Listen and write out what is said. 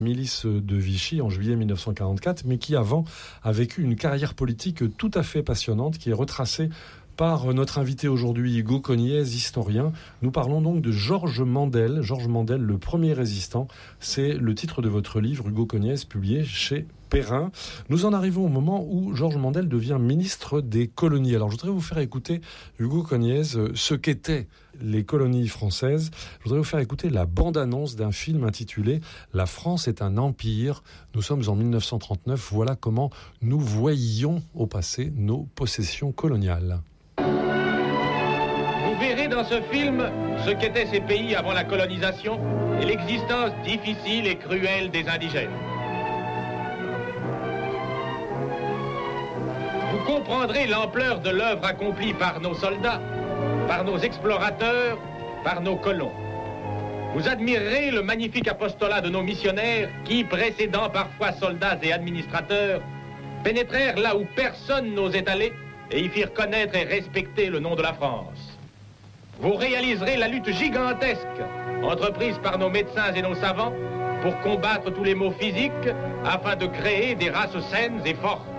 milice de Vichy en juillet 1944, mais qui avant a vécu une carrière politique tout à fait passionnante qui est retracée par notre invité aujourd'hui, Hugo Cogniez, historien. Nous parlons donc de Georges Mandel. Georges Mandel, le premier résistant. C'est le titre de votre livre, Hugo Cogniez, publié chez Perrin. Nous en arrivons au moment où Georges Mandel devient ministre des colonies. Alors, je voudrais vous faire écouter, Hugo Cogniez, ce qu'étaient les colonies françaises. Je voudrais vous faire écouter la bande-annonce d'un film intitulé « La France est un empire ». Nous sommes en 1939. Voilà comment nous voyions au passé nos possessions coloniales. Vous verrez dans ce film ce qu'étaient ces pays avant la colonisation et l'existence difficile et cruelle des indigènes. Vous comprendrez l'ampleur de l'œuvre accomplie par nos soldats, par nos explorateurs, par nos colons. Vous admirerez le magnifique apostolat de nos missionnaires qui, précédant parfois soldats et administrateurs, pénétrèrent là où personne n'osait aller et y firent connaître et respecter le nom de la France. Vous réaliserez la lutte gigantesque entreprise par nos médecins et nos savants pour combattre tous les maux physiques afin de créer des races saines et fortes.